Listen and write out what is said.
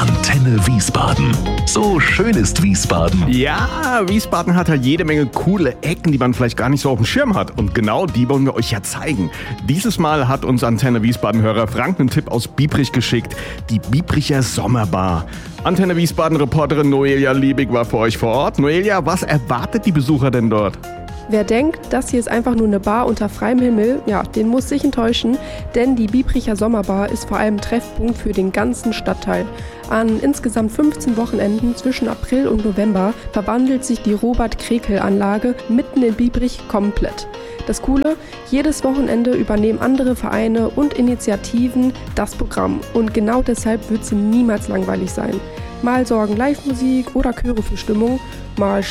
Antenne Wiesbaden. So schön ist Wiesbaden. Ja, Wiesbaden hat halt jede Menge coole Ecken, die man vielleicht gar nicht so auf dem Schirm hat. Und genau die wollen wir euch ja zeigen. Dieses Mal hat uns Antenne Wiesbaden-Hörer Frank einen Tipp aus Biebrich geschickt. Die Biebricher Sommerbar. Antenne Wiesbaden-Reporterin Noelia Liebig war für euch vor Ort. Noelia, was erwartet die Besucher denn dort? Wer denkt, das hier ist einfach nur eine Bar unter freiem Himmel, ja, den muss sich enttäuschen, denn die Biebricher Sommerbar ist vor allem Treffpunkt für den ganzen Stadtteil. An insgesamt 15 Wochenenden zwischen April und November verwandelt sich die Robert-Krekel-Anlage mitten in Biebrich komplett. Das Coole, jedes Wochenende übernehmen andere Vereine und Initiativen das Programm und genau deshalb wird es niemals langweilig sein. Mal sorgen Live-Musik oder Chöre für Stimmung, mal